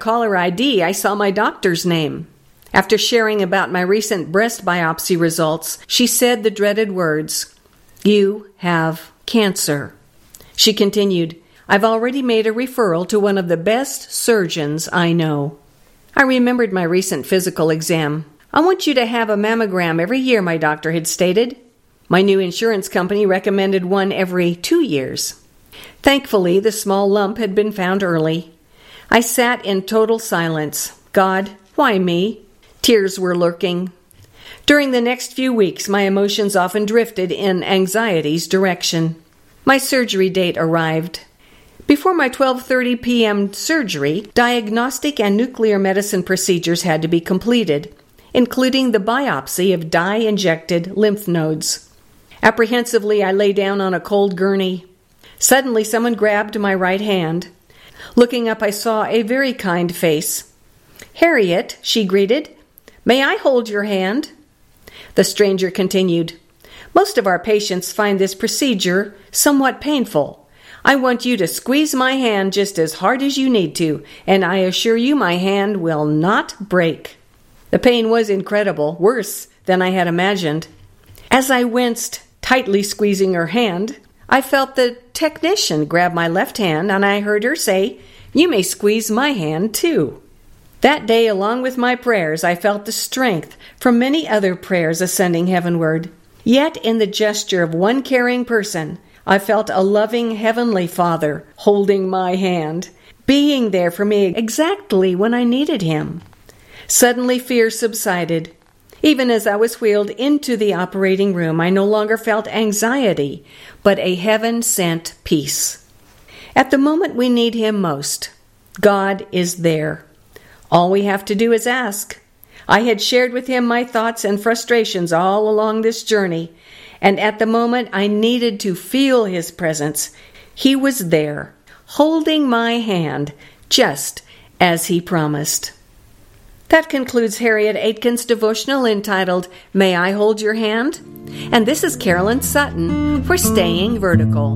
caller ID, I saw my doctor's name. After sharing about my recent breast biopsy results, she said the dreaded words, "You have cancer." She continued, "I've already made a referral to one of the best surgeons I know." I remembered my recent physical exam. "I want you to have a mammogram every year," my doctor had stated. My new insurance company recommended one every 2 years. Thankfully, the small lump had been found early. I sat in total silence. God, why me? Tears were lurking. During the next few weeks, my emotions often drifted in anxiety's direction. My surgery date arrived. Before my 12:30 p.m. surgery, diagnostic and nuclear medicine procedures had to be completed, including the biopsy of dye-injected lymph nodes. Apprehensively, I lay down on a cold gurney. Suddenly, someone grabbed my right hand. Looking up, I saw a very kind face. "Harriet," she greeted, "may I hold your hand?" The stranger continued, "Most of our patients find this procedure somewhat painful. I want you to squeeze my hand just as hard as you need to, and I assure you my hand will not break." The pain was incredible, worse than I had imagined. As I winced, tightly squeezing her hand, I felt the technician grab my left hand, and I heard her say, "You may squeeze my hand too." That day, along with my prayers, I felt the strength from many other prayers ascending heavenward. Yet in the gesture of one caring person, I felt a loving Heavenly Father holding my hand, being there for me exactly when I needed Him. Suddenly fear subsided. Even as I was wheeled into the operating room, I no longer felt anxiety, but a heaven-sent peace. At the moment we need Him most, God is there. All we have to do is ask. I had shared with Him my thoughts and frustrations all along this journey, and at the moment I needed to feel His presence, He was there, holding my hand, just as He promised. That concludes Harriet Aitken's devotional entitled, "May I Hold Your Hand?" And this is Carolyn Sutton for Staying Vertical.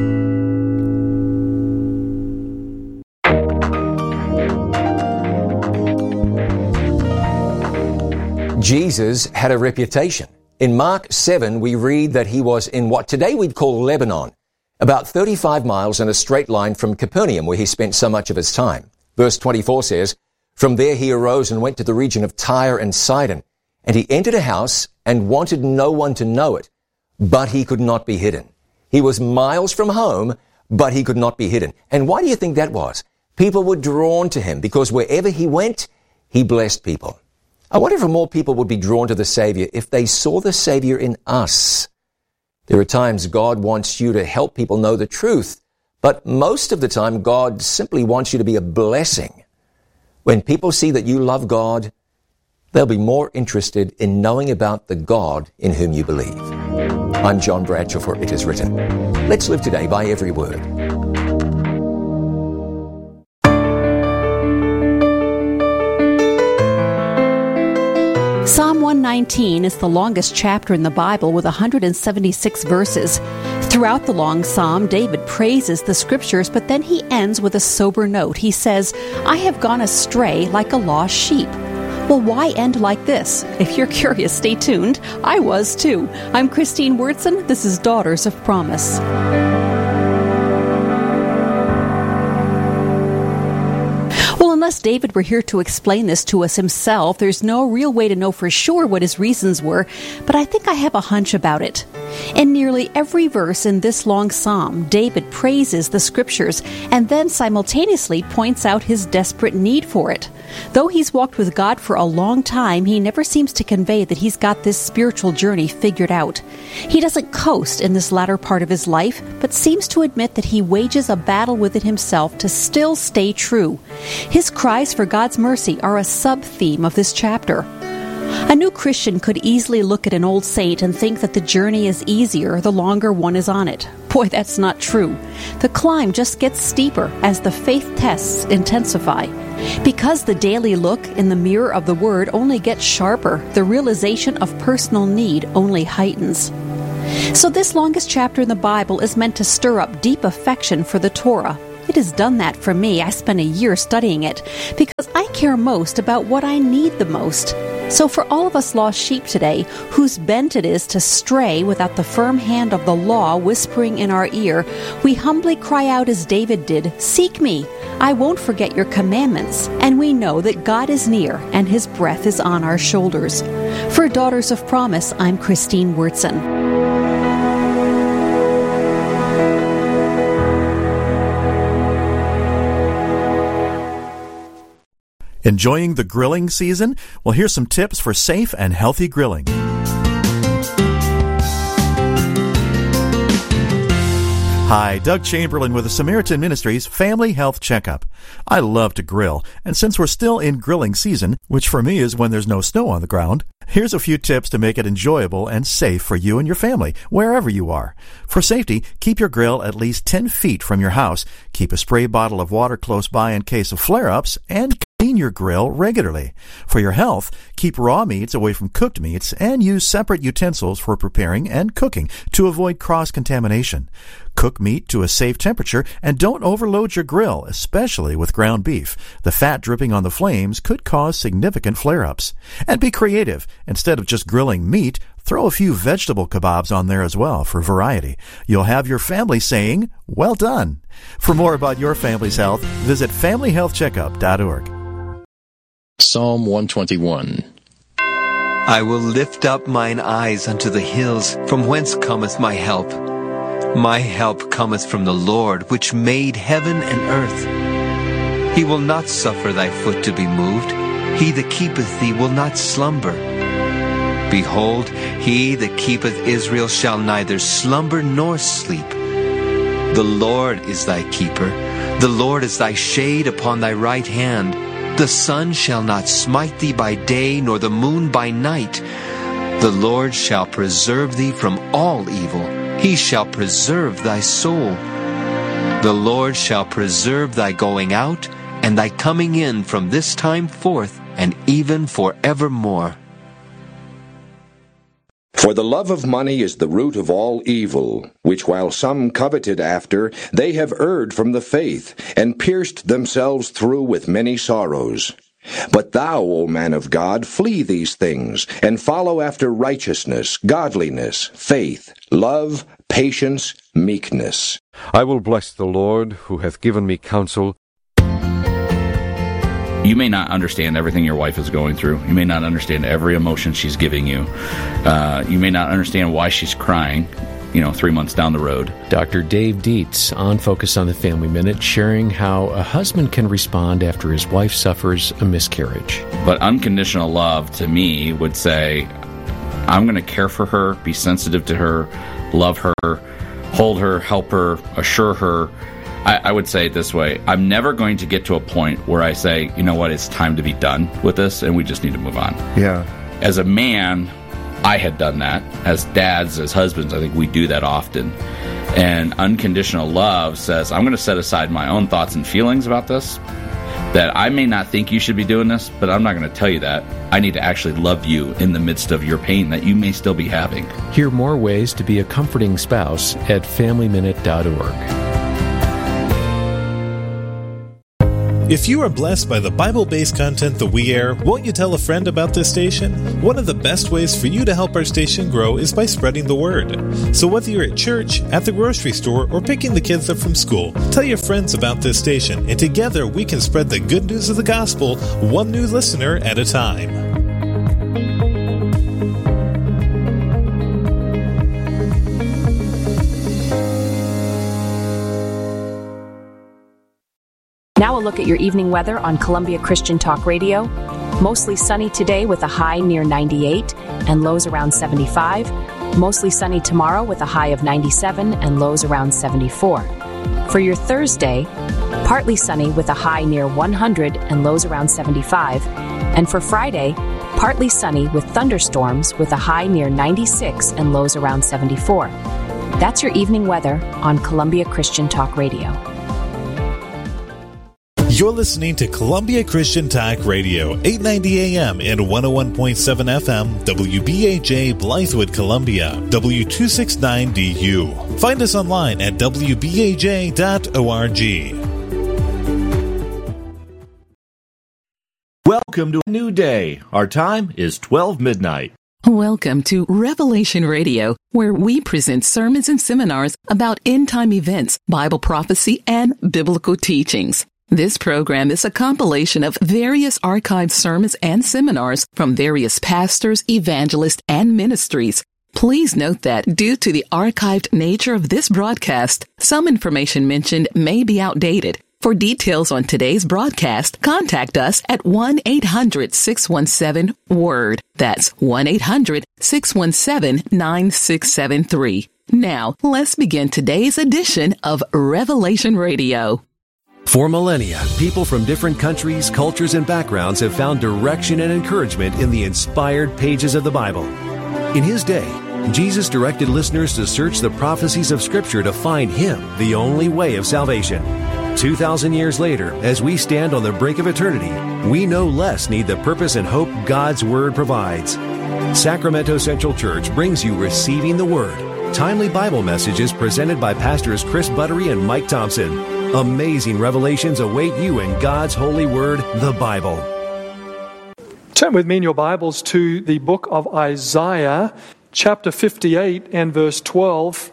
Jesus had a reputation. In Mark 7, we read that He was in what today we'd call Lebanon, about 35 miles in a straight line from Capernaum, where He spent so much of His time. Verse 24 says, "From there He arose and went to the region of Tyre and Sidon, and He entered a house and wanted no one to know it, but He could not be hidden." He was miles from home, but He could not be hidden. And why do you think that was? People were drawn to Him because wherever He went, He blessed people. I wonder if more people would be drawn to the Savior if they saw the Savior in us. There are times God wants you to help people know the truth, but most of the time God simply wants you to be a blessing. When people see that you love God, they'll be more interested in knowing about the God in whom you believe. I'm John Bradshaw for It Is Written. Let's live today by every word. Psalm 119 is the longest chapter in the Bible with 176 verses. Throughout the long psalm, David praises the scriptures, but then he ends with a sober note. He says, "I have gone astray like a lost sheep." Well, why end like this? If you're curious, stay tuned. I was too. I'm Christine Wurtson. This is Daughters of Promise. Unless David were here to explain this to us himself, there's no real way to know for sure what his reasons were, but I think I have a hunch about it. In nearly every verse in this long psalm, David praises the scriptures and then simultaneously points out his desperate need for it. Though he's walked with God for a long time, he never seems to convey that he's got this spiritual journey figured out. He doesn't coast in this latter part of his life, but seems to admit that he wages a battle within himself to still stay true. His cries for God's mercy are a sub-theme of this chapter. A new Christian could easily look at an old saint and think that the journey is easier the longer one is on it. Boy, that's not true. The climb just gets steeper as the faith tests intensify. Because the daily look in the mirror of the Word only gets sharper, the realization of personal need only heightens. So this longest chapter in the Bible is meant to stir up deep affection for the Torah. It David has done that for me. I spent a year studying it because I care most about what I need the most. So for all of us lost sheep today, whose bent it is to stray without the firm hand of the law whispering in our ear, we humbly cry out as David did, "Seek me. I won't forget your commandments." And we know that God is near and his breath is on our shoulders. For Daughters of Promise, I'm Christine Wurtzen. Enjoying the grilling season? Well, here's some tips for safe and healthy grilling. Hi, Doug Chamberlain with the Samaritan Ministries Family Health Checkup. I love to grill, and since we're still in grilling season, which for me is when there's no snow on the ground, here's a few tips to make it enjoyable and safe for you and your family, wherever you are. For safety, keep your grill at least 10 feet from your house, keep a spray bottle of water close by in case of flare-ups, and clean your grill regularly. For your health, keep raw meats away from cooked meats and use separate utensils for preparing and cooking to avoid cross-contamination. Cook meat to a safe temperature and don't overload your grill, especially with ground beef. The fat dripping on the flames could cause significant flare-ups. And be creative. Instead of just grilling meat, throw a few vegetable kebabs on there as well for variety. You'll have your family saying, "Well done." For more about your family's health, visit familyhealthcheckup.org. Psalm 121. I will lift up mine eyes unto the hills, from whence cometh my help. My help cometh from the Lord, which made heaven and earth. He will not suffer thy foot to be moved. He that keepeth thee will not slumber. Behold, he that keepeth Israel shall neither slumber nor sleep. The Lord is thy keeper. The Lord is thy shade upon thy right hand. The sun shall not smite thee by day, nor the moon by night. The Lord shall preserve thee from all evil. He shall preserve thy soul. The Lord shall preserve thy going out and thy coming in from this time forth and even forevermore. For the love of money is the root of all evil, which while some coveted after, they have erred from the faith, and pierced themselves through with many sorrows. But thou, O man of God, flee these things, and follow after righteousness, godliness, faith, love, patience, meekness. I will bless the Lord, who hath given me counsel. You may not understand everything your wife is going through. You may not understand every emotion she's giving you. You may not understand why she's crying, 3 months down the road. Dr. Dave Dietz on Focus on the Family Minute, sharing how a husband can respond after his wife suffers a miscarriage. But unconditional love, to me, would say, I'm going to care for her, be sensitive to her, love her, hold her, help her, assure her. I would say it this way. I'm never going to get to a point where I say, you know what, it's time to be done with this and we just need to move on. Yeah. As a man, I had done that. As dads, as husbands, I think we do that often. And unconditional love says, I'm going to set aside my own thoughts and feelings about this, that I may not think you should be doing this, but I'm not going to tell you that. I need to actually love you in the midst of your pain that you may still be having. Hear more ways to be a comforting spouse at FamilyMinute.org. If you are blessed by the Bible-based content that we air, won't you tell a friend about this station? One of the best ways for you to help our station grow is by spreading the word. So whether you're at church, at the grocery store, or picking the kids up from school, tell your friends about this station, and together we can spread the good news of the gospel, one new listener at a time. Now a look at your evening weather on Columbia Christian Talk Radio. Mostly sunny today with a high near 98 and lows around 75. Mostly sunny tomorrow with a high of 97 and lows around 74. For your Thursday, partly sunny with a high near 100 and lows around 75. And for Friday, partly sunny with thunderstorms with a high near 96 and lows around 74. That's your evening weather on Columbia Christian Talk Radio. You're listening to Columbia Christian Talk Radio, 890 AM and 101.7 FM, WBAJ Blythewood, Columbia, W269DU. Find us online at WBAJ.org. Welcome to a new day. Our time is 12 midnight. Welcome to Revelation Radio, where we present sermons and seminars about end-time events, Bible prophecy, and biblical teachings. This program is a compilation of various archived sermons and seminars from various pastors, evangelists, and ministries. Please note that due to the archived nature of this broadcast, some information mentioned may be outdated. For details on today's broadcast, contact us at 1-800-617-WORD. That's 1-800-617-9673. Now, let's begin today's edition of Revelation Radio. For millennia, people from different countries, cultures, and backgrounds have found direction and encouragement in the inspired pages of the Bible. In His day, Jesus directed listeners to search the prophecies of Scripture to find Him, the only way of salvation. 2,000 years later, as we stand on the brink of eternity, we no less need the purpose and hope God's Word provides. Sacramento Central Church brings you Receiving the Word, timely Bible messages presented by Pastors Chris Buttery and Mike Thompson. Amazing revelations await you in God's holy Word, the Bible. Turn with me in your Bibles to the book of Isaiah, chapter 58 and verse 12.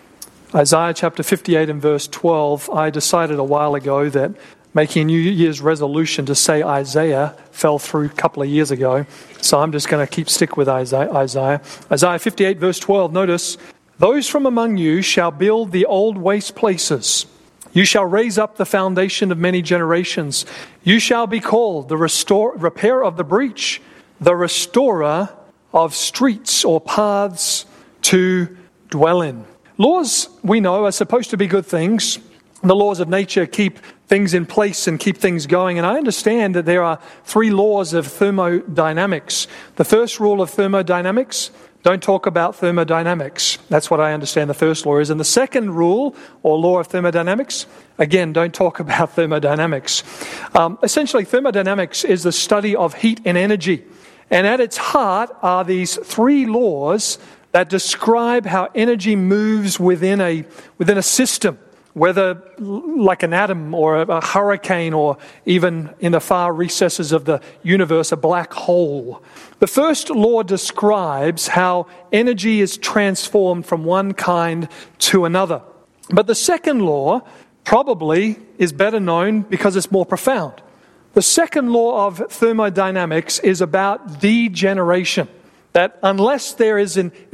Isaiah chapter 58 and verse 12, I decided a while ago that making a New Year's resolution to say Isaiah fell through a couple of years ago. So I'm just going to stick with Isaiah. Isaiah 58 verse 12, notice, those from among you shall build the old waste places. You shall raise up the foundation of many generations. You shall be called the repairer of the breach, the restorer of streets or paths to dwell in. Laws, we know, are supposed to be good things. The laws of nature keep things in place and keep things going. And I understand that there are 3 laws of thermodynamics. The first rule of thermodynamics, don't talk about thermodynamics. That's what I understand the first law is. And the second rule, or law of thermodynamics, again, don't talk about thermodynamics. Essentially, thermodynamics is the study of heat and energy. And at its heart are these 3 laws that describe how energy moves within a system, whether like an atom or a hurricane or even in the far recesses of the universe, a black hole. The first law describes how energy is transformed from one kind to another. But the second law probably is better known because it's more profound. The second law of thermodynamics is about degeneration. That unless there's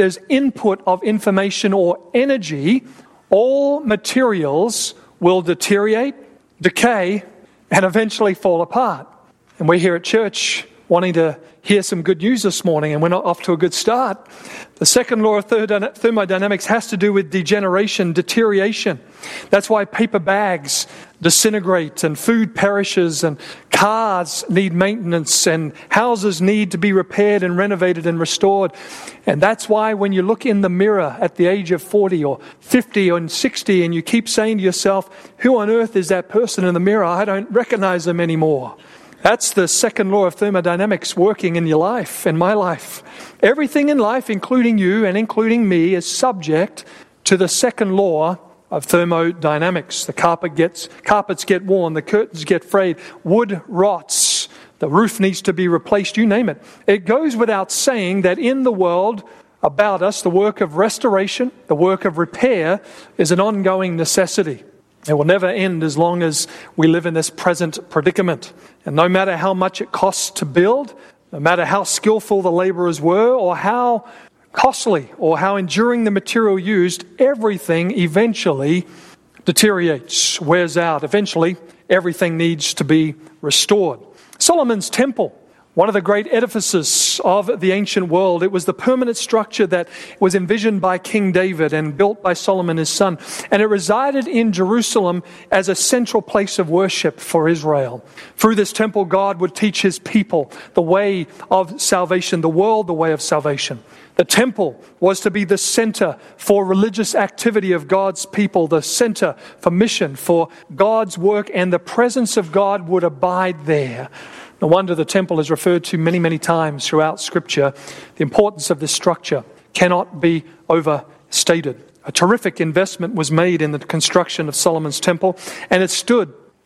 input of information or energy, all materials will deteriorate, decay, and eventually fall apart. And we're here at church wanting to hear some good news this morning, and we're not off to a good start. The second law of thermodynamics has to do with degeneration, deterioration. That's why paper bags disintegrate and food perishes and cars need maintenance and houses need to be repaired and renovated and restored. And that's why when you look in the mirror at the age of 40 or 50 or 60 and you keep saying to yourself, who on earth is that person in the mirror? I don't recognize them anymore. That's the second law of thermodynamics working in your life, in my life. Everything in life, including you and including me, is subject to the second law of thermodynamics. The carpets get worn, the curtains get frayed, wood rots, the roof needs to be replaced, you name it. It goes without saying that in the world about us, the work of restoration, the work of repair is an ongoing necessity. It will never end as long as we live in this present predicament. And no matter how much it costs to build, no matter how skillful the laborers were, or how costly, or how enduring the material used, everything eventually deteriorates, wears out. Eventually, everything needs to be restored. Solomon's temple, one of the great edifices of the ancient world. It was the permanent structure that was envisioned by King David and built by Solomon his son. And it resided in Jerusalem as a central place of worship for Israel. Through this temple, God would teach his people the way of salvation, the world the way of salvation. The temple was to be the center for religious activity of God's people, the center for mission, for God's work, and the presence of God would abide there. No wonder the temple is referred to many, many times throughout Scripture. The importance of this structure cannot be overstated. A terrific investment was made in the construction of Solomon's temple, and it stood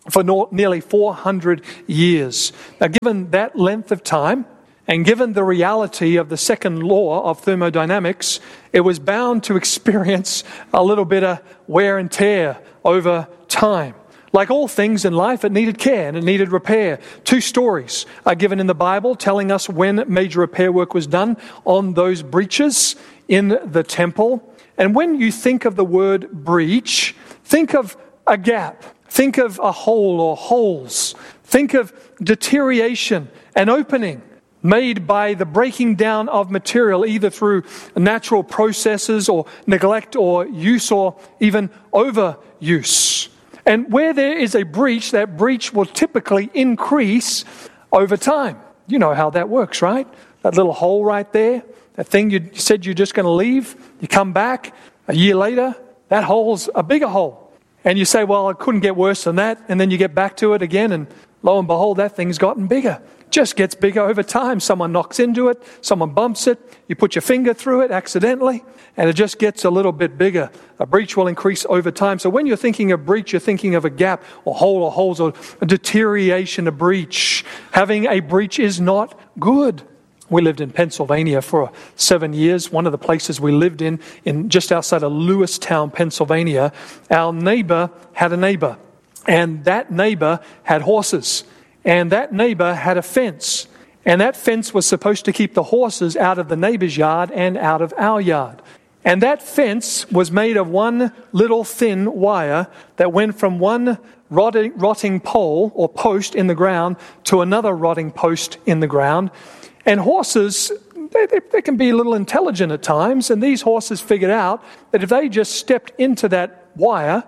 for nearly 400 years. Now, given that length of time, and given the reality of the second law of thermodynamics, it was bound to experience a little bit of wear and tear over time. Like all things in life, it needed care and it needed repair. 2 stories are given in the Bible telling us when major repair work was done on those breaches in the temple. And when you think of the word breach, think of a gap. Think of a hole or holes. Think of deterioration, an opening made by the breaking down of material, either through natural processes or neglect or use or even overuse. And where there is a breach, that breach will typically increase over time. You know how that works, right? That little hole right there, that thing you said you're just going to leave, you come back a year later, that hole's a bigger hole. And you say, well, it couldn't get worse than that. And then you get back to it again, and lo and behold, that thing's gotten bigger. Just gets bigger over time. Someone knocks into it, someone bumps it, you put your finger through it accidentally, and it just gets a little bit bigger. A breach will increase over time. So when you're thinking of breach, you're thinking of a gap or hole or holes or a deterioration, a breach. Having a breach is not good. We lived in Pennsylvania for 7 years. One of the places we lived in just outside of Lewistown, Pennsylvania, our neighbor had a neighbor, and that neighbor had horses. And that neighbor had a fence. And that fence was supposed to keep the horses out of the neighbor's yard and out of our yard. And that fence was made of one little thin wire that went from one rotting pole or post in the ground to another rotting post in the ground. And horses, they can be a little intelligent at times. And these horses figured out that if they just stepped into that wire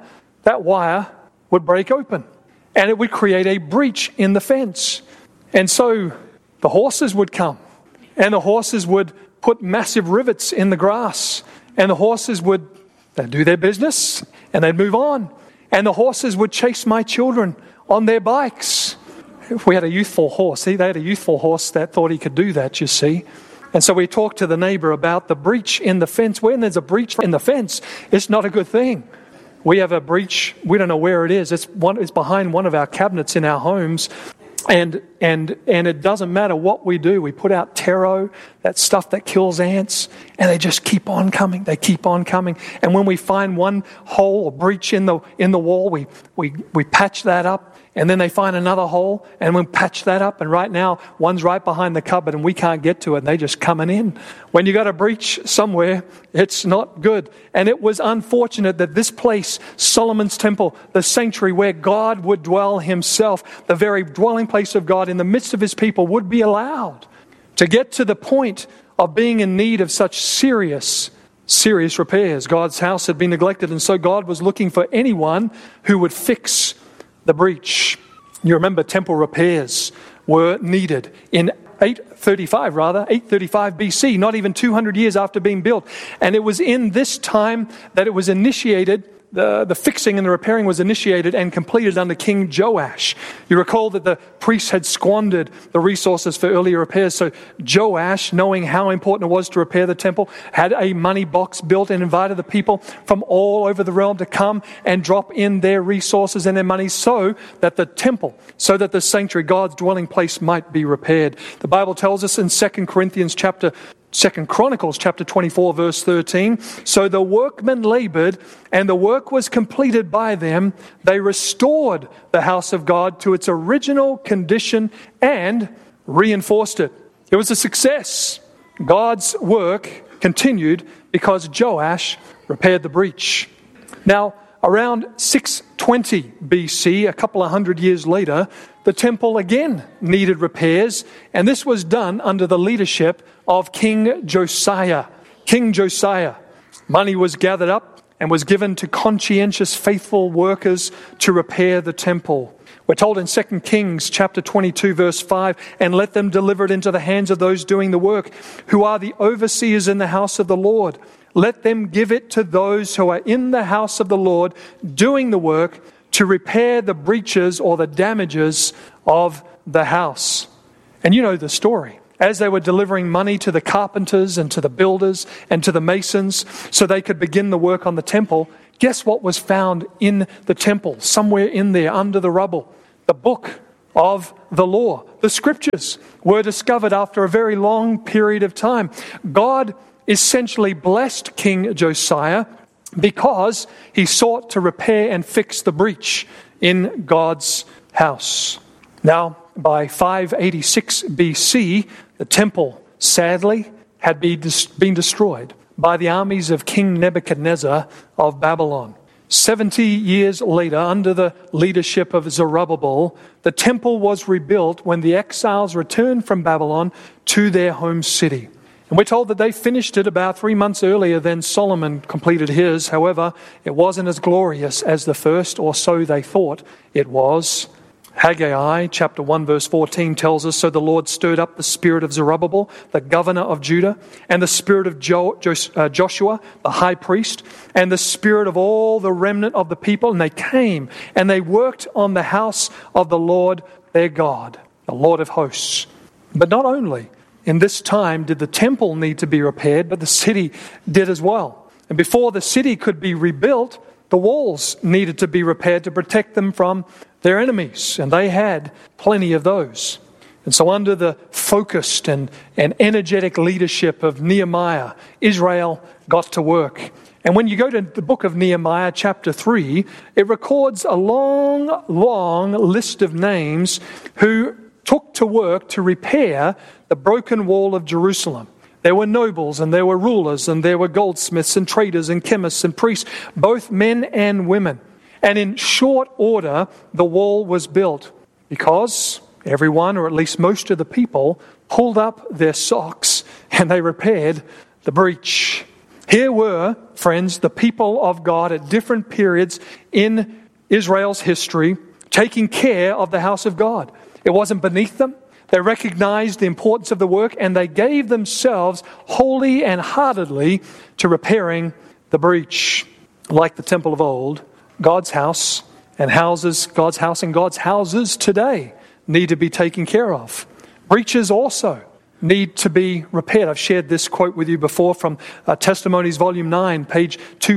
would break open. And it would create a breach in the fence. And so the horses would come. And the horses would put massive rivets in the grass. And the horses would do their business. And they'd move on. And the horses would chase my children on their bikes. We had a youthful horse. They had a youthful horse that thought he could do that, you see. And so we talked to the neighbor about the breach in the fence. When there's a breach in the fence, it's not a good thing. We have a breach. We don't know where it is. It's behind one of our cabinets in our homes. And it doesn't matter what we do. We put out Tero, that stuff that kills ants, and they just keep on coming. They keep on coming. And when we find one hole or breach in the wall, we patch that up. And then they find another hole, and we patch that up. And right now, one's right behind the cupboard, and we can't get to it, and they just coming in. When you got a breach somewhere, it's not good. And it was unfortunate that this place, Solomon's temple, the sanctuary where God would dwell himself, the very dwelling place of God in the midst of his people, would be allowed to get to the point of being in need of such serious repairs. God's house had been neglected, and so God was looking for anyone who would fix the breach. You remember temple repairs were needed in 835 BC, not even 200 years after being built. And it was in this time that it was initiated, the fixing and the repairing was initiated and completed under King Joash. You recall that the priests had squandered the resources for earlier repairs. So Joash, knowing how important it was to repair the temple, had a money box built and invited the people from all over the realm to come and drop in their resources and their money so that the temple, so that the sanctuary, God's dwelling place, might be repaired. The Bible tells us in 2 Chronicles chapter 24 verse 13, so the workmen labored and the work was completed by them. They restored the house of God to its original condition and reinforced it. It was a success. God's work continued because Joash repaired the breach. Now, around 620 BC, a couple of hundred years later, the temple again needed repairs, and this was done under the leadership of King Josiah. King Josiah. Money was gathered up and was given to conscientious, faithful workers to repair the temple. We're told in 2 Kings chapter 22 verse 5, and let them deliver it into the hands of those doing the work, who are the overseers in the house of the Lord. Let them give it to those who are in the house of the Lord doing the work to repair the breaches or the damages of the house. And you know the story. As they were delivering money to the carpenters and to the builders and to the masons so they could begin the work on the temple, guess what was found in the temple, somewhere in there under the rubble? The book of the law, the scriptures, were discovered after a very long period of time. God essentially blessed King Josiah because he sought to repair and fix the breach in God's house. Now, by 586 BC, the temple, sadly, had been destroyed by the armies of King Nebuchadnezzar of Babylon. 70 years later, under the leadership of Zerubbabel, the temple was rebuilt when the exiles returned from Babylon to their home city. And we're told that they finished it about 3 months earlier than Solomon completed his. However, it wasn't as glorious as the first, or so they thought it was. Haggai chapter 1 verse 14 tells us, "So the Lord stirred up the spirit of Zerubbabel, the governor of Judah, and the spirit of Joshua, the high priest, and the spirit of all the remnant of the people. And they came and they worked on the house of the Lord their God, the Lord of hosts." But not only in this time did the temple need to be repaired, but the city did as well. And before the city could be rebuilt, the walls needed to be repaired to protect them from their enemies, and they had plenty of those. And so under the focused and energetic leadership of Nehemiah, Israel got to work. And when you go to the book of Nehemiah, chapter 3, it records a long list of names who took to work to repair the broken wall of Jerusalem. There were nobles, and there were rulers, and there were goldsmiths, and traders, and chemists, and priests, both men and women. And in short order, the wall was built because everyone, or at least most of the people, pulled up their socks and they repaired the breach. Here were, friends, the people of God at different periods in Israel's history taking care of the house of God. It wasn't beneath them. They recognized the importance of the work, and they gave themselves wholly and heartedly to repairing the breach. Like the temple of old, God's house and God's houses today need to be taken care of. Breaches also need to be repaired. I've shared this quote with you before from Testimonies, Volume 9, page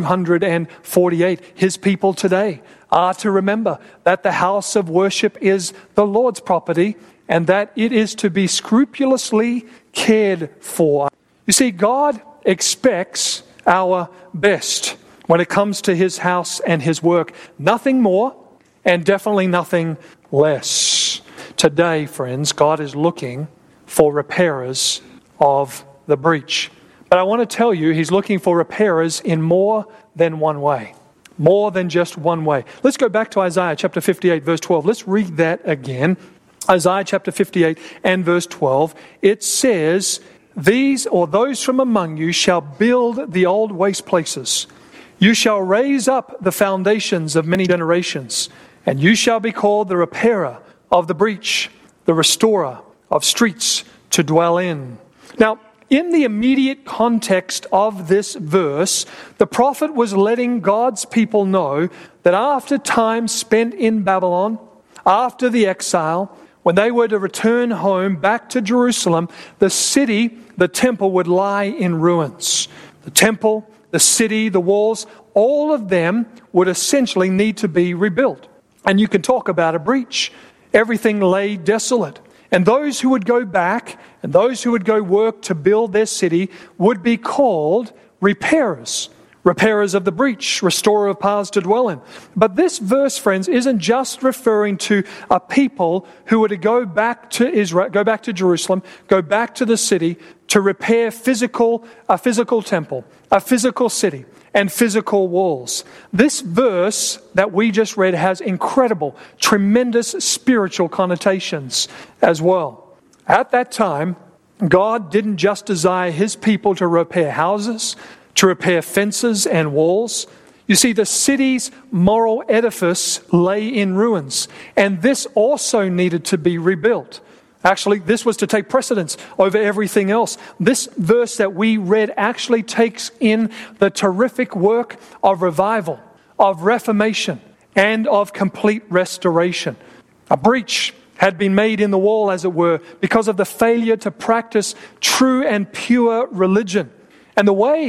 248. His people today are to remember that the house of worship is the Lord's property and that it is to be scrupulously cared for. You see, God expects our best when it comes to His house and His work. Nothing more and definitely nothing less. Today, friends, God is looking for repairers of the breach. But I want to tell you, He's looking for repairers in more than one way. More than just one way. Let's go back to Isaiah chapter 58, verse 12. Let's read that again. Isaiah chapter 58 and verse 12. It says, "These or those from among you shall build the old waste places. You shall raise up the foundations of many generations, and you shall be called the repairer of the breach, the restorer of streets to dwell in." Now, in the immediate context of this verse, the prophet was letting God's people know that after time spent in Babylon, after the exile, when they were to return home back to Jerusalem, the city, the temple, would lie in ruins. The temple, the city, the walls, all of them would essentially need to be rebuilt. And you can talk about a breach. Everything lay desolate. And those who would go back and those who would go work to build their city would be called repairers. Repairers of the breach, restorer of paths to dwell in. But this verse, friends, isn't just referring to a people who were to go back to Israel, go back to Jerusalem, go back to the city to repair a physical temple, a physical city, and physical walls. This verse that we just read has incredible, tremendous spiritual connotations as well. At that time, God didn't just desire His people to repair houses, to repair fences and walls. You see, the city's moral edifice lay in ruins, and this also needed to be rebuilt. Actually, this was to take precedence over everything else. This verse that we read actually takes in the terrific work of revival, of reformation, and of complete restoration. A breach had been made in the wall, as it were, because of the failure to practice true and pure religion. And the way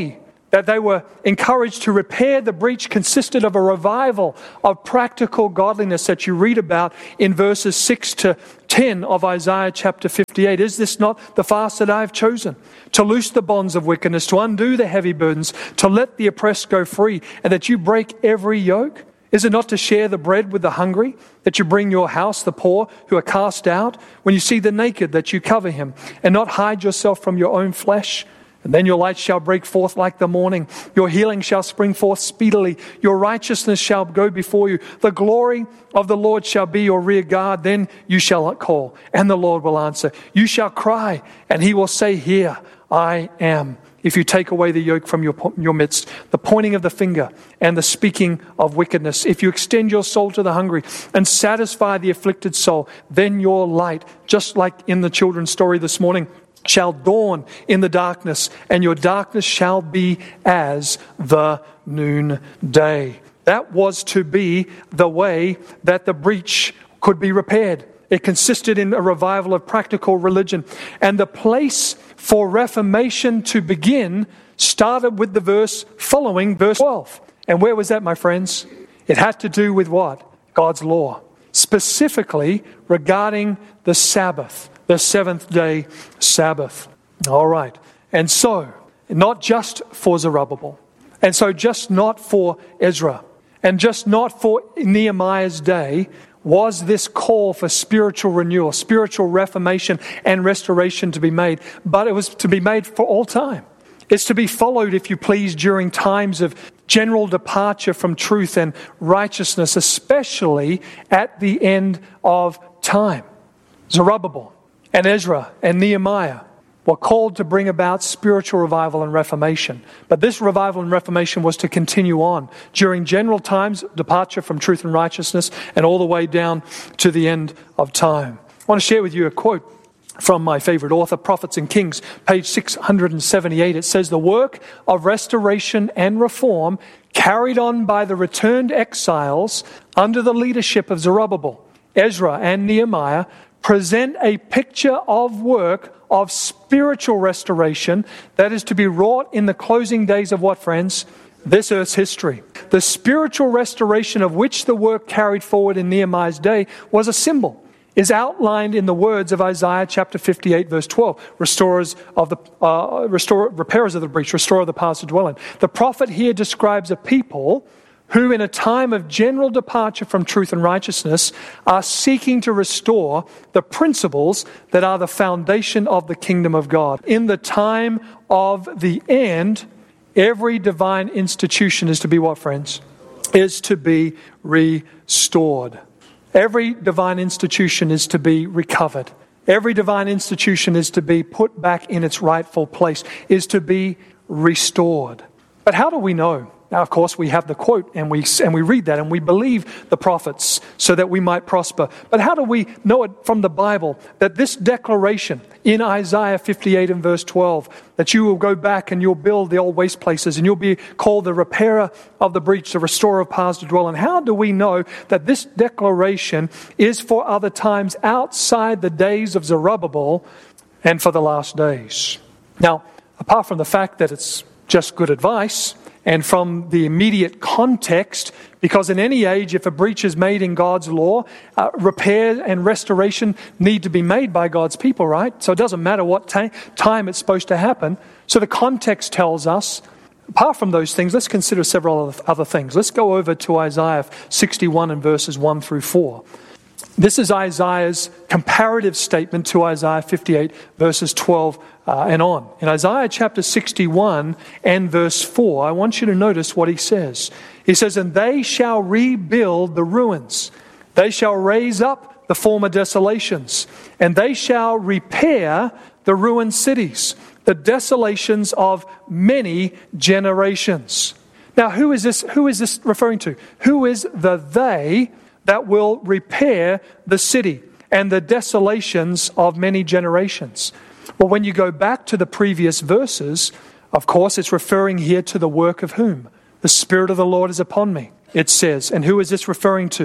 that they were encouraged to repair the breach consisted of a revival of practical godliness that you read about in verses 6 to 10 of Isaiah chapter 58. Is this not the fast that I have chosen? To loose the bonds of wickedness, to undo the heavy burdens, to let the oppressed go free, and that you break every yoke? Is it not to share the bread with the hungry, that you bring your house the poor who are cast out? When you see the naked, that you cover him, and not hide yourself from your own flesh? And then your light shall break forth like the morning. Your healing shall spring forth speedily. Your righteousness shall go before you. The glory of the Lord shall be your rear guard. Then you shall call, and the Lord will answer. You shall cry, and he will say, Here I am. If you take away the yoke from your midst, the pointing of the finger and the speaking of wickedness, if you extend your soul to the hungry and satisfy the afflicted soul, then your light, just like in the children's story this morning, shall dawn in the darkness, and your darkness shall be as the noonday. That was to be the way that the breach could be repaired. It consisted in a revival of practical religion. And the place for Reformation to begin started with the verse following verse 12. And where was that, my friends? It had to do with what? God's law. Specifically regarding the Sabbath. The seventh-day Sabbath. All right. And so, not just for Zerubbabel, and so just not for Ezra, and just not for Nehemiah's day, was this call for spiritual renewal, spiritual reformation and restoration to be made, but it was to be made for all time. It's to be followed, if you please, during times of general departure from truth and righteousness, especially at the end of time. Zerubbabel and Ezra and Nehemiah were called to bring about spiritual revival and reformation. But this revival and reformation was to continue on during general times, departure from truth and righteousness, and all the way down to the end of time. I want to share with you a quote from my favorite author, Prophets and Kings, page 678. It says, "The work of restoration and reform carried on by the returned exiles under the leadership of Zerubbabel, Ezra, and Nehemiah present a picture of work of spiritual restoration that is to be wrought in the closing days of what, friends? This earth's history. The spiritual restoration of which the work carried forward in Nehemiah's day was a symbol, is outlined in the words of Isaiah chapter 58 verse 12, repairers of the breach, restorer the paths to dwell in. The prophet here describes a people who in a time of general departure from truth and righteousness are seeking to restore the principles that are the foundation of the kingdom of God. In the time of the end, every divine institution is to be what, friends? Is to be restored. Every divine institution is to be recovered. Every divine institution is to be put back in its rightful place, is to be restored. But how do we know? Now, of course, we have the quote, and we read that, and we believe the prophets so that we might prosper. But how do we know it from the Bible that this declaration in Isaiah 58 and verse 12, that you will go back and you'll build the old waste places, and you'll be called the repairer of the breach, the restorer of paths to dwell in? How do we know that this declaration is for other times outside the days of Zerubbabel and for the last days? Now, apart from the fact that it's just good advice, and from the immediate context, because in any age, if a breach is made in God's law, repair and restoration need to be made by God's people, right? So it doesn't matter what time it's supposed to happen. So the context tells us, apart from those things, let's consider several other things. Let's go over to Isaiah 61 and verses 1 through 4. This is Isaiah's comparative statement to Isaiah 58 verses 12 and on. In Isaiah chapter 61 and verse 4, I want you to notice what he says. He says, "And they shall rebuild the ruins. They shall raise up the former desolations. And they shall repair the ruined cities, the desolations of many generations." Now, who is this referring to? Who is the they that will repair the city and the desolations of many generations? Well, when you go back to the previous verses, of course, it's referring here to the work of whom? The Spirit of the Lord is upon me, it says. And who is this referring to?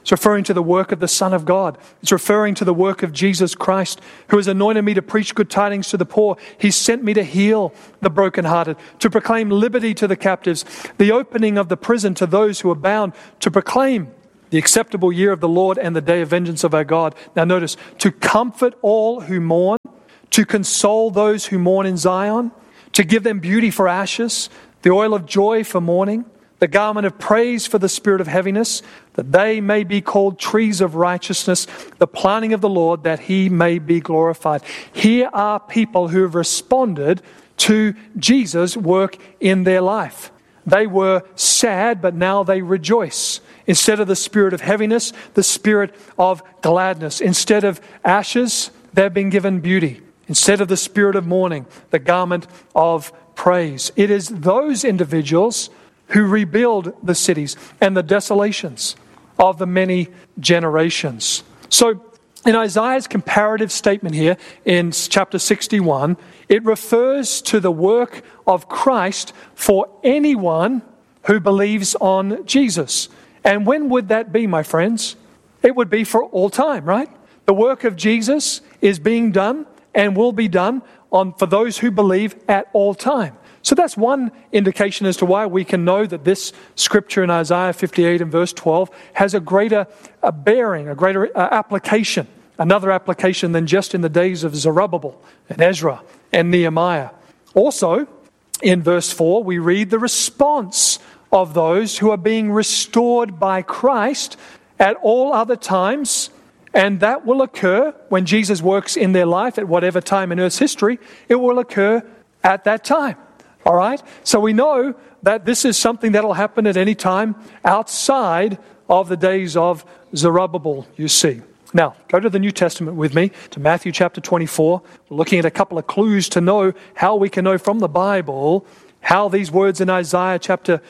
It's referring to the work of the Son of God. It's referring to the work of Jesus Christ, who has anointed me to preach good tidings to the poor. He sent me to heal the brokenhearted, to proclaim liberty to the captives, the opening of the prison to those who are bound, to proclaim the acceptable year of the Lord and the day of vengeance of our God. Now notice, to comfort all who mourn, to console those who mourn in Zion, to give them beauty for ashes, the oil of joy for mourning, the garment of praise for the spirit of heaviness, that they may be called trees of righteousness, the planting of the Lord, that he may be glorified. Here are people who have responded to Jesus' work in their life. They were sad, but now they rejoice. Instead of the spirit of heaviness, the spirit of gladness. Instead of ashes, they've been given beauty. Instead of the spirit of mourning, the garment of praise. It is those individuals who rebuild the cities and the desolations of the many generations. So, in Isaiah's comparative statement here in chapter 61, it refers to the work of Christ for anyone who believes on Jesus. And when would that be, my friends? It would be for all time, right? The work of Jesus is being done and will be done for those who believe at all time. So that's one indication as to why we can know that this scripture in Isaiah 58 and verse 12 has a greater bearing, a greater application, another application than just in the days of Zerubbabel and Ezra and Nehemiah. Also, in verse 4, we read the response of those who are being restored by Christ at all other times, and that will occur when Jesus works in their life at whatever time in Earth's history. It will occur at that time. All right? So we know that this is something that will happen at any time outside of the days of Zerubbabel, you see. Now, go to the New Testament with me, to Matthew chapter 24. We're looking at a couple of clues to know how we can know from the Bible how these words in Isaiah chapter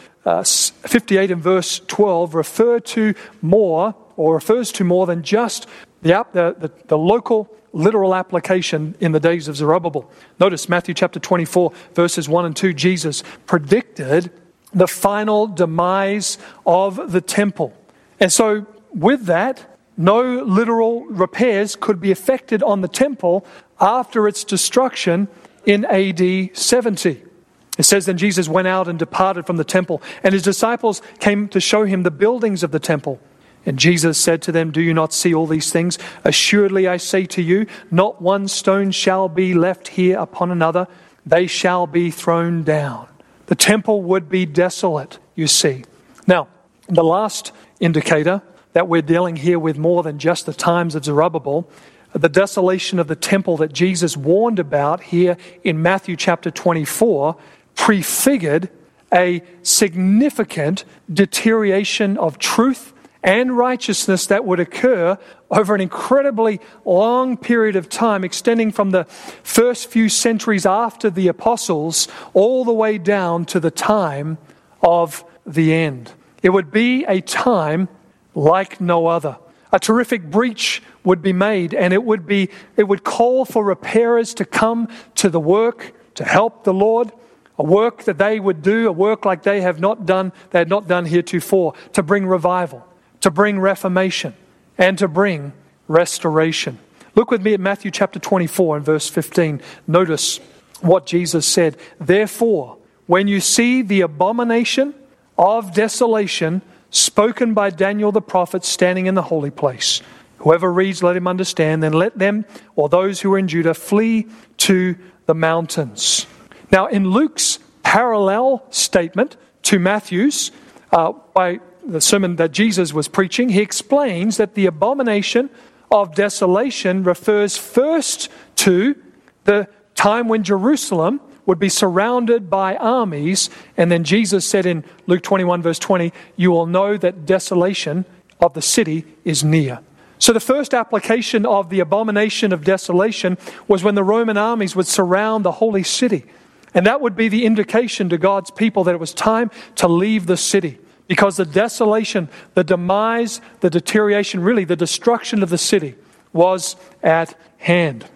58 and verse 12 refers to more than just the local literal application in the days of Zerubbabel. Notice Matthew chapter 24, verses 1 and 2, Jesus predicted the final demise of the temple. And so with that, no literal repairs could be effected on the temple after its destruction in AD 70. It says, then Jesus went out and departed from the temple, and his disciples came to show him the buildings of the temple. And Jesus said to them, do you not see all these things? Assuredly I say to you, not one stone shall be left here upon another. They shall be thrown down. The temple would be desolate, you see. Now, the last indicator that we're dealing here with more than just the times of Zerubbabel, the desolation of the temple that Jesus warned about here in Matthew chapter 24, prefigured a significant deterioration of truth and righteousness that would occur over an incredibly long period of time, extending from the first few centuries after the apostles all the way down to the time of the end. It would be a time like no other. A terrific breach would be made, and it would call for repairers to come to the work to help the Lord. A work that they would do, a work like they had not done heretofore, to bring revival, to bring reformation, and to bring restoration. Look with me at Matthew chapter 24 and verse 15. Notice what Jesus said. Therefore, when you see the abomination of desolation spoken by Daniel the prophet standing in the holy place, whoever reads, let him understand. Then let them, or those who are in Judah, flee to the mountains. Now, in Luke's parallel statement to Matthew's, by the sermon that Jesus was preaching, he explains that the abomination of desolation refers first to the time when Jerusalem would be surrounded by armies, and then Jesus said in Luke 21 verse 20, you will know that desolation of the city is near. So the first application of the abomination of desolation was when the Roman armies would surround the holy city. And that would be the indication to God's people that it was time to leave the city. Because the desolation, the demise, the deterioration, really the destruction of the city was at hand.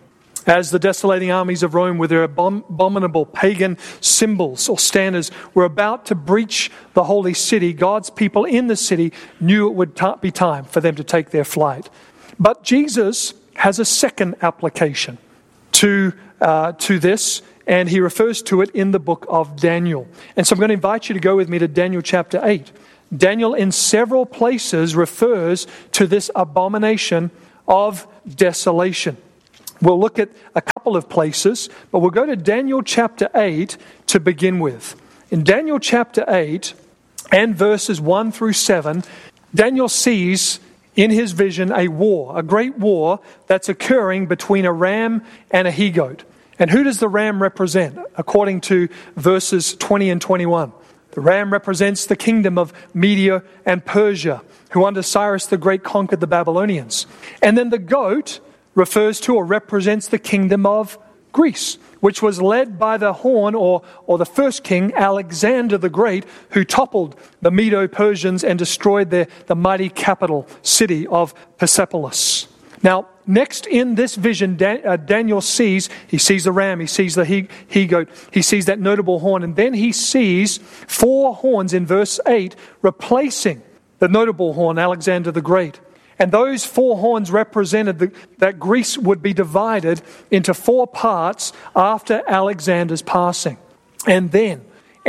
As the desolating armies of Rome with their abominable pagan symbols or standards were about to breach the holy city, God's people in the city knew it would be time for them to take their flight. But Jesus has a second application to this, and he refers to it in the book of Daniel. And so I'm going to invite you to go with me to Daniel chapter 8. Daniel in several places refers to this abomination of desolation. We'll look at a couple of places, but we'll go to Daniel chapter 8 to begin with. In Daniel chapter 8 and verses 1 through 7, Daniel sees in his vision a war, a great war that's occurring between a ram and a he-goat. And who does the ram represent? According to verses 20 and 21. The ram represents the kingdom of Media and Persia, who under Cyrus the Great conquered the Babylonians. And then the goat refers to or represents the kingdom of Greece, which was led by the horn or the first king, Alexander the Great, who toppled the Medo-Persians and destroyed the mighty capital city of Persepolis. Now, next in this vision, Daniel sees the ram, he sees the he-goat, he sees that notable horn, and then he sees 4 horns in verse 8 replacing the notable horn, Alexander the Great. And those 4 horns represented that Greece would be divided into 4 parts after Alexander's passing. And then,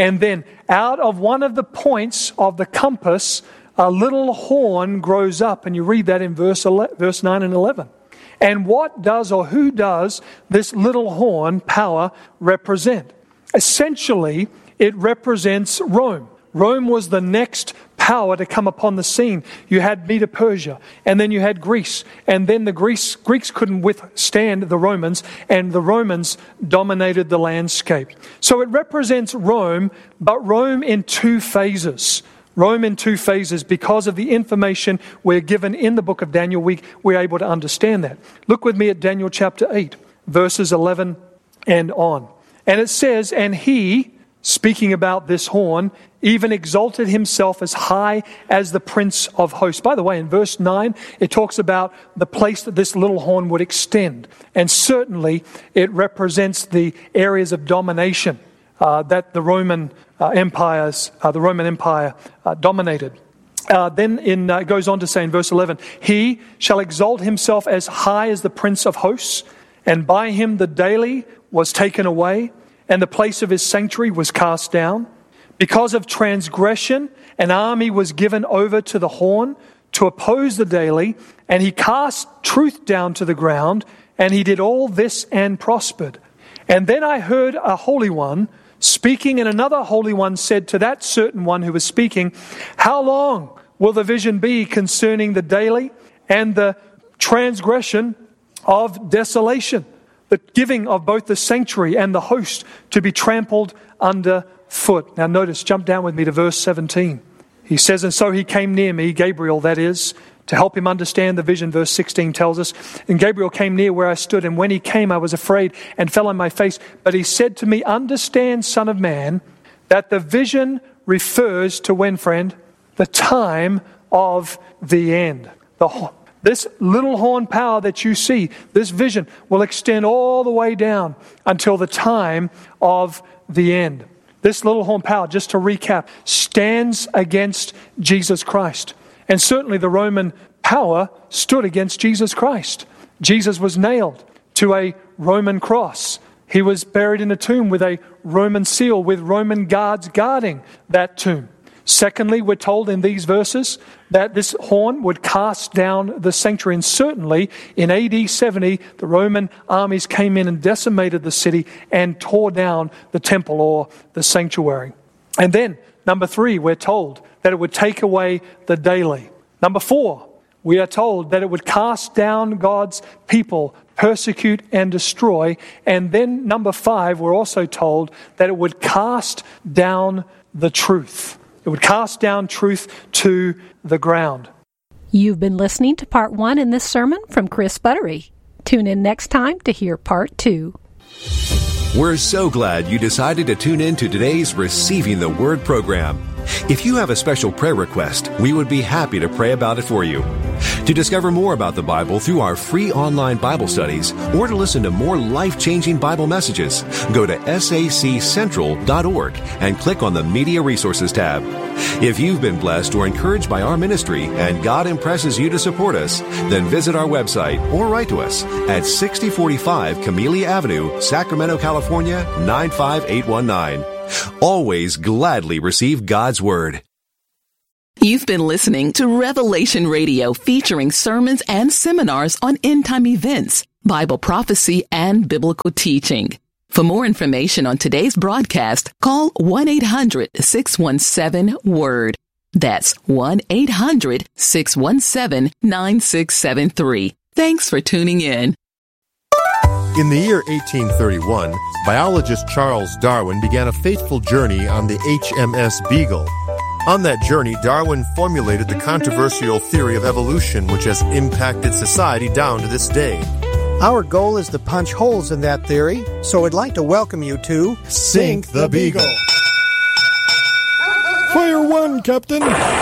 out of one of the points of the compass, a little horn grows up. And you read that in verse 9 and 11. And what does or who does this little horn power represent? Essentially, it represents Rome. Rome was the next power to come upon the scene. You had Medo-Persia, and then you had Greece, and then the Greeks couldn't withstand the Romans, and the Romans dominated the landscape. So it represents Rome, but Rome in 2 phases. Rome in 2 phases. Because of the information we're given in the book of Daniel, we're able to understand that. Look with me at Daniel chapter 8, verses 11 and on. And it says, and he, speaking about this horn, even exalted himself as high as the Prince of Hosts. By the way, in verse 9, it talks about the place that this little horn would extend. And certainly, it represents the areas of domination that the Roman Empire dominated. Then it goes on to say in verse 11, he shall exalt himself as high as the Prince of Hosts, and by him the daily was taken away, and the place of his sanctuary was cast down. Because of transgression, an army was given over to the horn to oppose the daily, and he cast truth down to the ground, and he did all this and prospered. And then I heard a holy one speaking, and another holy one said to that certain one who was speaking, how long will the vision be concerning the daily and the transgression of desolation, the giving of both the sanctuary and the host to be trampled underfoot? Now notice, jump down with me to verse 17. He says, and so he came near me, Gabriel that is, to help him understand the vision. Verse 16 tells us, and Gabriel came near where I stood, and when he came I was afraid and fell on my face. But he said to me, understand, son of man, that the vision refers to when, friend? The time of the end. This little horn power that you see, this vision, will extend all the way down until the time of the end. This little horn power, just to recap, stands against Jesus Christ. And certainly the Roman power stood against Jesus Christ. Jesus was nailed to a Roman cross. He was buried in a tomb with a Roman seal, with Roman guards guarding that tomb. Secondly, we're told in these verses that this horn would cast down the sanctuary. And certainly in AD 70, the Roman armies came in and decimated the city and tore down the temple or the sanctuary. And then, number 3, we're told that it would take away the daily. Number 4, we are told that it would cast down God's people, persecute and destroy. And then number 5, we're also told that it would cast down the truth. It would cast down truth to the ground. You've been listening to part 1 in this sermon from Chris Buttery. Tune in next time to hear part 2. We're so glad you decided to tune in to today's Receiving the Word program. If you have a special prayer request, we would be happy to pray about it for you. To discover more about the Bible through our free online Bible studies or to listen to more life-changing Bible messages, go to saccentral.org and click on the Media Resources tab. If you've been blessed or encouraged by our ministry and God impresses you to support us, then visit our website or write to us at 6045 Camellia Avenue, Sacramento, California, 95819. Always gladly receive God's Word. You've been listening to Revelation Radio, featuring sermons and seminars on end-time events, Bible prophecy, and biblical teaching. For more information on today's broadcast, call 1-800-617-WORD. That's 1-800-617-9673. Thanks for tuning in. In the year 1831, biologist Charles Darwin began a fateful journey on the HMS Beagle. On that journey, Darwin formulated the controversial theory of evolution, which has impacted society down to this day. Our goal is to punch holes in that theory, so I'd like to welcome you to Sink the Beagle. Fire one, Captain!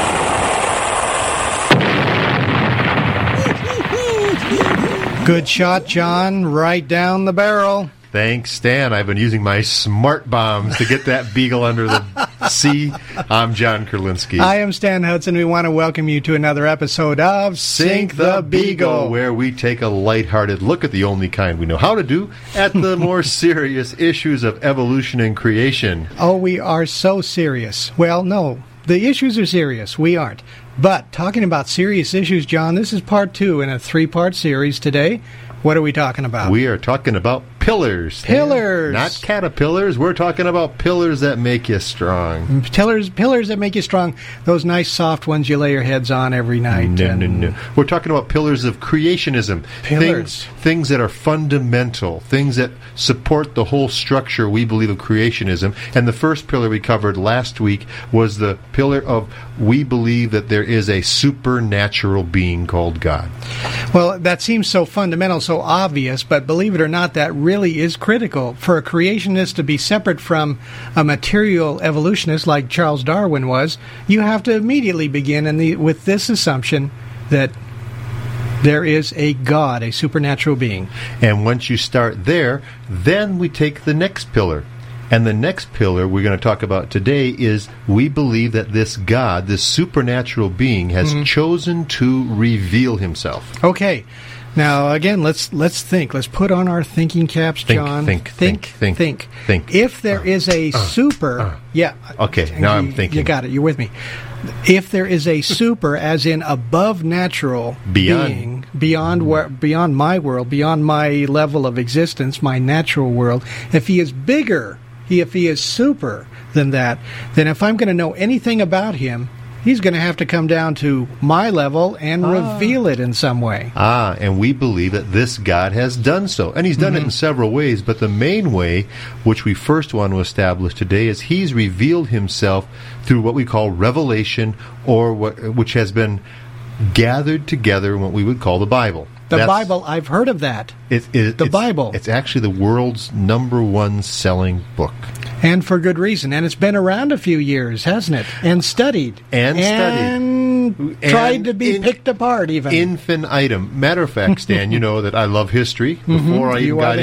Good shot, John. Right down the barrel. Thanks, Stan. I've been using my smart bombs to get that beagle under the sea. I'm John Kurlinski. I am Stan Hudson. We want to welcome you to another episode of Sink the Beagle, where we take a lighthearted look at the only kind we know how to do at the more serious issues of evolution and creation. Oh, we are so serious. Well, no, the issues are serious. We aren't. But talking about serious issues, John, this is part 2 in a 3-part series today. What are we talking about? We are talking about pillars. Pillars. Not caterpillars. We're talking about pillars that make you strong. Pillars that make you strong. Those nice soft ones you lay your heads on every night. No. We're talking about pillars of creationism. Pillars. Things that are fundamental. Things that support the whole structure, we believe, of creationism. And the first pillar we covered last week was the pillar of we believe that there is a supernatural being called God. Well, that seems so fundamental, so obvious, but believe it or not, that really is critical. For a creationist to be separate from a material evolutionist like Charles Darwin was, you have to immediately begin with this assumption that there is a God, a supernatural being. And once you start there, then we take the next pillar. And the next pillar we're going to talk about today is we believe that this God, this supernatural being, has chosen to reveal himself. Okay. Now, again, let's think. Let's put on our thinking caps, John. Think. If there is a yeah. Okay, now I'm thinking. You got it. You're with me. If there is a super, as in above natural being, beyond my world, beyond my level of existence, my natural world, if he is bigger, if he is super than that, then if I'm going to know anything about him, he's going to have to come down to my level and reveal it in some way. And we believe that this God has done so. And he's done it in several ways, but the main way, which we first want to establish today, is he's revealed himself through what we call revelation, or which has been gathered together in what we would call the Bible. The Bible, I've heard of that. The Bible. It's actually the world's #1 selling book. And for good reason. And it's been around a few years, hasn't it? And studied. And tried to be picked apart, even. Infinitum. Matter of fact, Stan, you know that I love history. Before I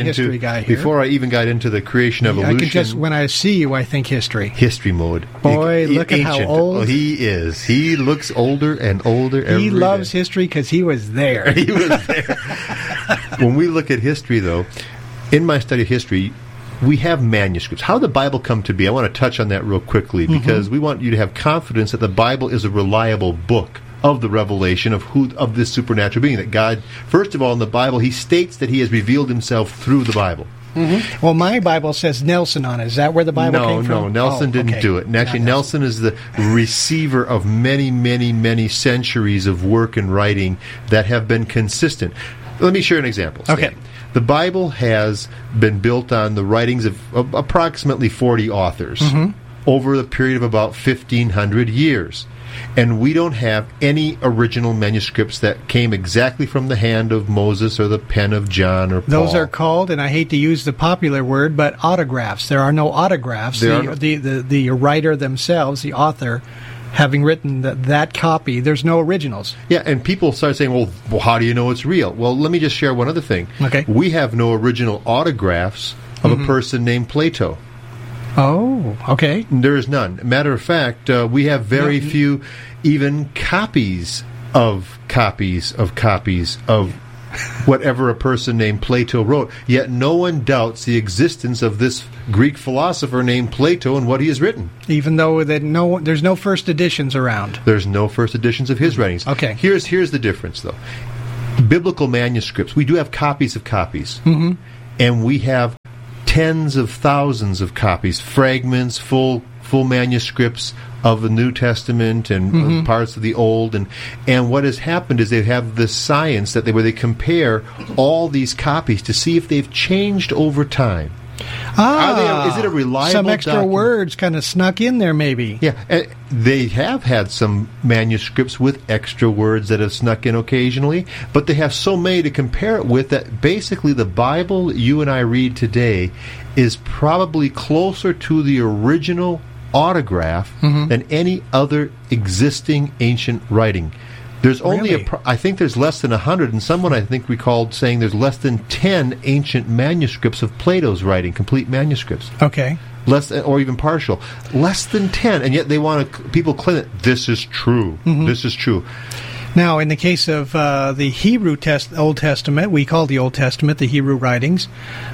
even got into the creation evolution. When I see you, I think history. History mode. Boy, look at how old. He is. He looks older and older every day. He loves history because he was there. He was there. When we look at history, though, in my study of history, we have manuscripts. How did the Bible come to be? I want to touch on that real quickly because we want you to have confidence that the Bible is a reliable book of the revelation of this supernatural being. That God, first of all, in the Bible, he states that he has revealed himself through the Bible. Well, my Bible says Nelson on it. Is that where the Bible came from? No, Nelson didn't do it. And actually, Nelson is the receiver of many, many, many centuries of work and writing that have been consistent. Let me share an example, Stan. Okay. The Bible has been built on the writings of approximately 40 authors over the period of about 1,500 years. And we don't have any original manuscripts that came exactly from the hand of Moses or the pen of John or Paul. Those are called, and I hate to use the popular word, but autographs. There are no autographs. The writer themselves, the author, having written that copy, there's no originals. Yeah, and people start saying, well, how do you know it's real? Well, let me just share one other thing. Okay. We have no original autographs of a person named Plato. Oh, okay. There is none. Matter of fact, we have very few even copies of whatever a person named Plato wrote. Yet no one doubts the existence of this Greek philosopher named Plato and what he has written. Even though there's no first editions around. There's no first editions of his writings. Okay. Here's the difference, though. Biblical manuscripts, we do have copies of copies. Mm-hmm. And we have tens of thousands of copies, fragments, full manuscripts of the New Testament and parts of the Old, and what has happened is they have this science where they compare all these copies to see if they've changed over time. Is it a reliable some extra document? words kind of snuck in there, maybe. Yeah, they have had some manuscripts with extra words that have snuck in occasionally, but they have so many to compare it with that basically the Bible you and I read today is probably closer to the original autograph than any other existing ancient writing. There's only I think there's less than 100, and someone I think recalled saying there's less than 10 ancient manuscripts of Plato's writing, complete manuscripts. Okay. Or even partial. Less than 10, and yet they want people claim that this is true. This is true. Now, in the case of the Hebrew Old Testament, we call the Old Testament the Hebrew writings.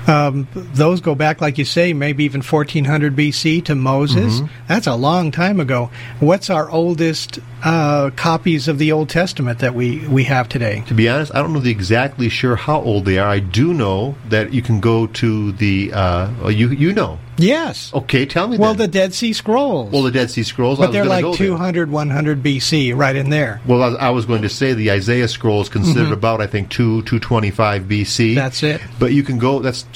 Those go back, like you say, maybe even 1400 BC to Moses. That's a long time ago. What's our oldest copies of the Old Testament that we have today? To be honest, I don't know exactly sure how old they are. I do know that you can go to the you know. Yes. Okay, tell me. Well, the Dead Sea Scrolls. Well, the Dead Sea Scrolls. But they're like 200, 100 BC, right in there. Well, I was going to say the Isaiah Scrolls considered about, I think, 225 BC. That's it. But you can go, that's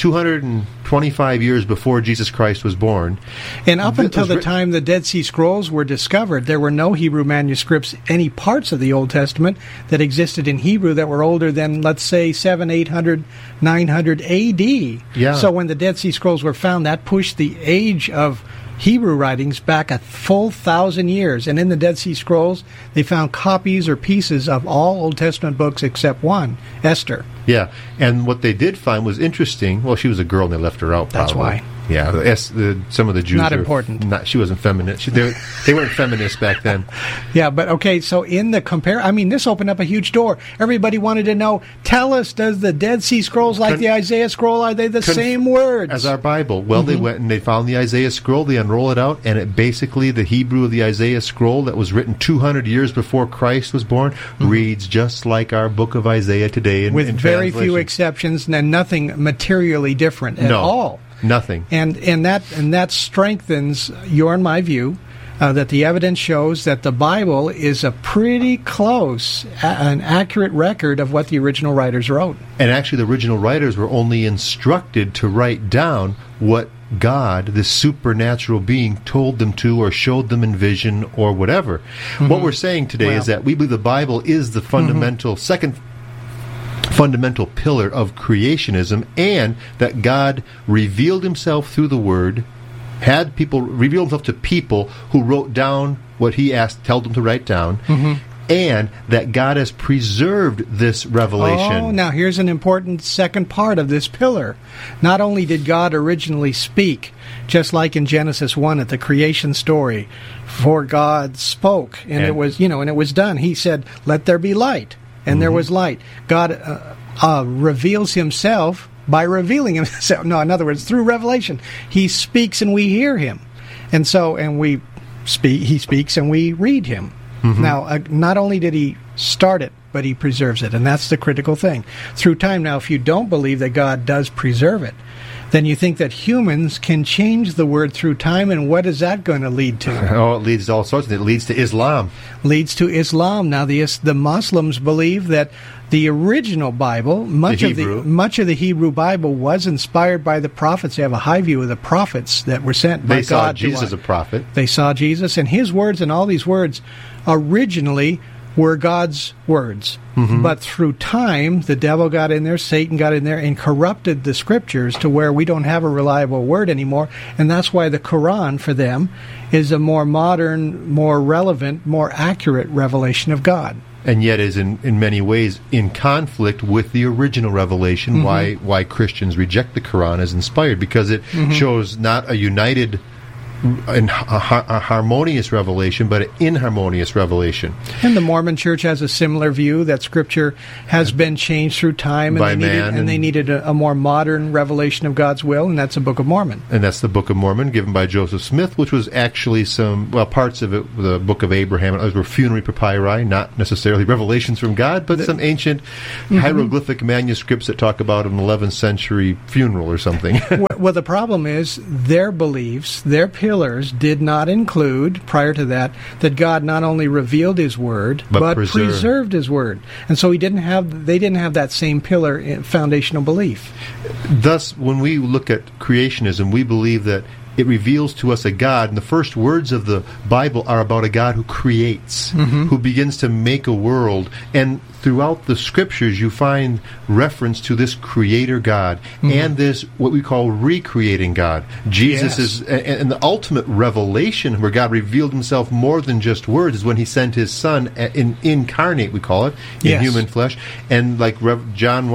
225 years before Jesus Christ was born. And up until the time the Dead Sea Scrolls were discovered, there were no Hebrew manuscripts, any parts of the Old Testament that existed in Hebrew that were older than, let's say, 700, 800, 900 AD. Yeah. So when the Dead Sea Scrolls were found, that pushed the age of Hebrew writings back a full 1,000 years. And in the Dead Sea Scrolls, they found copies or pieces of all Old Testament books except one, Esther. Yeah, and what they did find was interesting. Well, she was a girl and they left her out, probably. That's why. Yeah, some of the Jews... Not important. She wasn't feminist. They weren't feminists back then. Yeah, but okay, so in the this opened up a huge door. Everybody wanted to know, tell us, does the Dead Sea Scrolls, like the Isaiah Scroll, are they the same words? As our Bible. Well, they went and they found the Isaiah Scroll, they unroll it out, and it basically, the Hebrew of the Isaiah Scroll that was written 200 years before Christ was born, reads just like our book of Isaiah today. With very few exceptions, and nothing materially different at all. Nothing. And that strengthens your and my view that the evidence shows that the Bible is a pretty close, an accurate record of what the original writers wrote. And actually the original writers were only instructed to write down what God, this supernatural being, told them to or showed them in vision or whatever. What we're saying today is that we believe the Bible is the fundamental fundamental pillar of creationism, and that God revealed himself through the Word, revealed himself to people who wrote down what he told them to write down, and that God has preserved this revelation. Oh, now here's an important second part of this pillar. Not only did God originally speak, just like in Genesis 1 at the creation story, for God spoke, and it was, and it was done. He said, "Let there be light." And there was light. God reveals himself by revealing himself. No, in other words, through revelation. He speaks and we hear him. And he speaks and we read him. Now, not only did he start it, but he preserves it. And that's the critical thing. Through time, now, if you don't believe that God does preserve it, then you think that humans can change the word through time, and what is that going to lead to? Oh, it leads to all sorts of things. It leads to Islam. Leads to Islam. Now, the Muslims believe that the original Bible, much of the Hebrew Bible, was inspired by the prophets. They have a high view of the prophets that were sent by God. They saw Jesus as a prophet. They saw Jesus, and his words and all these words originally were God's words. Mm-hmm. But through time, the devil got in there, Satan got in there, and corrupted the scriptures to where we don't have a reliable word anymore. And that's why the Quran, for them, is a more modern, more relevant, more accurate revelation of God. And yet is in many ways in conflict with the original revelation. Mm-hmm. Why Christians reject the Quran as inspired, because it shows not a united and a harmonious revelation, but an inharmonious revelation. And the Mormon Church has a similar view that Scripture has been changed through time, and they needed a more modern revelation of God's will, and that's the Book of Mormon. And that's the Book of Mormon, given by Joseph Smith, which was actually parts of it, the Book of Abraham, and others were funerary papyri, not necessarily revelations from God, but some ancient hieroglyphic manuscripts that talk about an 11th century funeral or something. Well, the problem is their beliefs, their pillars did not include, prior to that God not only revealed His Word, but preserved His Word. And so they didn't have that same pillar foundational belief. Thus, when we look at creationism, we believe that it reveals to us a God, and the first words of the Bible are about a God who creates, who begins to make a world. And throughout the Scriptures, you find reference to this Creator God and this, what we call, recreating God. Jesus is, and the ultimate revelation where God revealed Himself more than just words is when He sent His Son, incarnate, we call it, in human flesh. And like John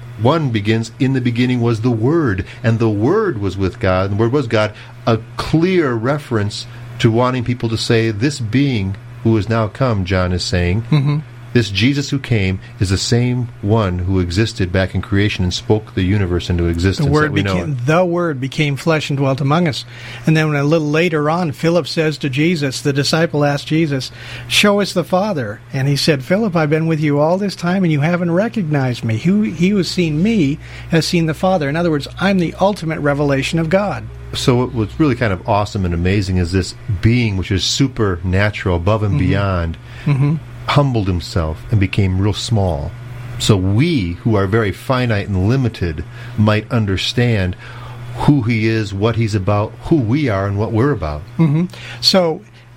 1 begins, in the beginning was the Word, and the Word was with God, and the Word was God, a clear reference to wanting people to say, this being who is now come, John is saying, this Jesus who came is the same one who existed back in creation and spoke the universe into existence. The Word became flesh and dwelt among us. And then a little later on, Philip says to Jesus, the disciple asked Jesus, show us the Father. And he said, Philip, I've been with you all this time and you haven't recognized me. He who has seen me has seen the Father. In other words, I'm the ultimate revelation of God. So what's really kind of awesome and amazing is this being which is supernatural, above and beyond, humbled Himself and became real small. So we, who are very finite and limited, might understand who He is, what He's about, who we are, and what we're about. So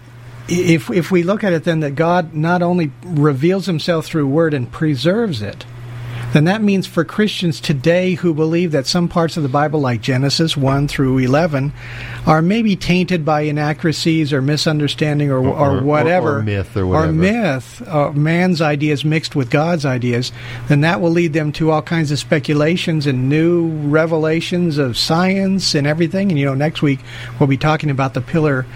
if we look at it then that God not only reveals Himself through Word and preserves it, then that means for Christians today who believe that some parts of the Bible, like Genesis 1 through 11, are maybe tainted by inaccuracies or misunderstanding or whatever. Or myth or whatever. Man's ideas mixed with God's ideas, then that will lead them to all kinds of speculations and new revelations of science and everything. And, next week we'll be talking about the pillar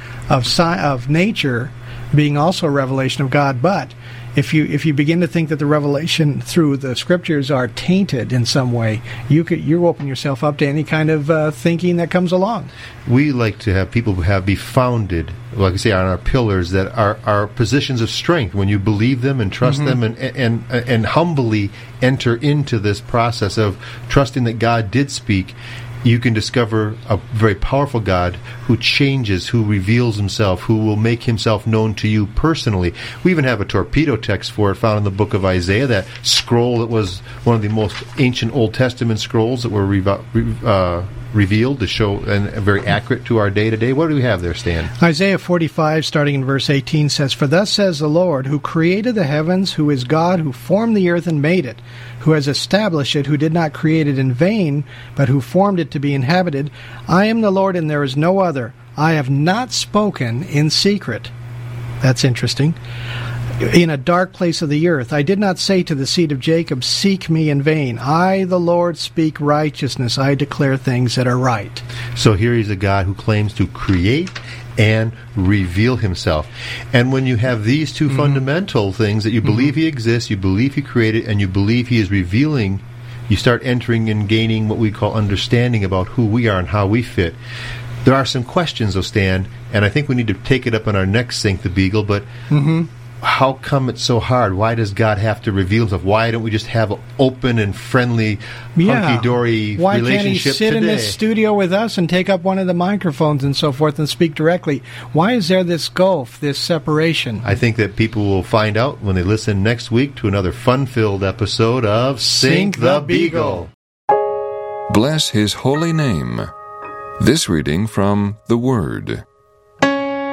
of nature being also a revelation of God. But if you begin to think that the revelation through the Scriptures are tainted in some way, you open yourself up to any kind of thinking that comes along. We like to have people who be founded, like I say, on our pillars that are positions of strength. When you believe them and trust them and humbly enter into this process of trusting that God did speak, you can discover a very powerful God who changes, who reveals Himself, who will make Himself known to you personally. We even have a torpedo text for it found in the book of Isaiah, that scroll that was one of the most ancient Old Testament scrolls that were revealed to show and very accurate to our day-to-day. What do we have there, Stan? Isaiah 45, starting in verse 18, says, For thus says the Lord, who created the heavens, who is God, who formed the earth and made it, who has established it, who did not create it in vain, but who formed it to be inhabited. I am the Lord, and there is no other. I have not spoken in secret. That's interesting. In a dark place of the earth. I did not say to the seed of Jacob, Seek me in vain. I, the Lord, speak righteousness. I declare things that are right. So here He's a God who claims to create and reveal Himself. And when you have these two fundamental things, that you believe He exists, you believe He created, and you believe He is revealing, you start entering and gaining what we call understanding about who we are and how we fit. There are some questions, though, Stan, and I think we need to take it up on our next Sink the Beagle, but how come it's so hard? Why does God have to reveal himself? Why don't we just have an open and friendly, hunky-dory relationship today? Why can't he sit in this studio with us and take up one of the microphones and so forth and speak directly? Why is there this gulf, this separation? I think that people will find out when they listen next week to another fun-filled episode of Sink the Beagle. Bless his holy name. This reading from The Word.